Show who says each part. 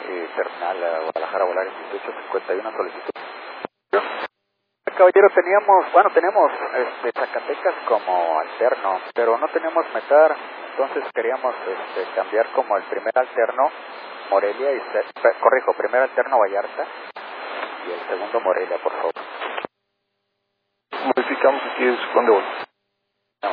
Speaker 1: terminal a Guadalajara Volaris 1851 solicitud. Caballero, tenemos Zacatecas como alterno, pero no tenemos Metar, entonces queríamos cambiar como el primer alterno Morelia y primer alterno Vallarta y el segundo Morelia, por favor.
Speaker 2: Modificamos aquí es Conde Bola.